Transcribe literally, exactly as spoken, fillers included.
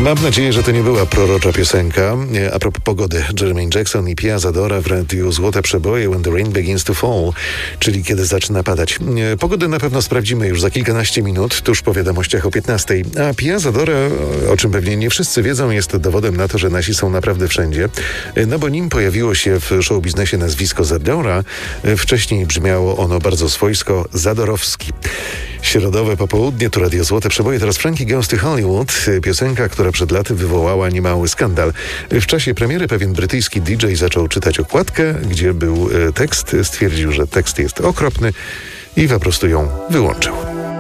Mam nadzieję, że to nie była prorocza piosenka. A propos pogody, Jermaine Jackson i Pia Zadora w radiu Złote Przeboje When the Rain Begins to Fall, czyli kiedy zaczyna padać. Pogodę na pewno sprawdzimy już za kilkanaście minut, tuż po wiadomościach o piętnastej. A Pia Zadora, o czym pewnie nie wszyscy wiedzą, jest dowodem na to, że nasi są naprawdę wszędzie. No bo nim pojawiło się w showbiznesie nazwisko Zadora, wcześniej brzmiało ono bardzo swojsko Zadorowski. Środowe popołudnie, tu Radio Złote Przeboje, teraz Frankie Goes to Hollywood, piosenka, która przed laty wywołała niemały skandal. W czasie premiery pewien brytyjski D J zaczął czytać okładkę, gdzie był tekst, stwierdził, że tekst jest okropny i po prostu ją wyłączył.